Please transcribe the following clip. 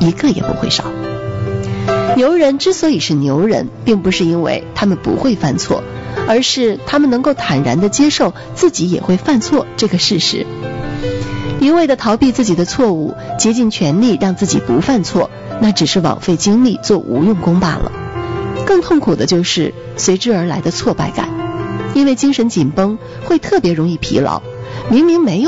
一个也不会少。牛人之所以是牛人，并不是因为他们不会犯错，而是他们能够坦然地接受自己也会犯错这个事实。一味地逃避自己的错误，竭尽全力让自己不犯错，那只是枉费精力做无用功罢了。更痛苦的就是随之而来的挫败感，因为精神紧绷会特别容易疲劳，明明没有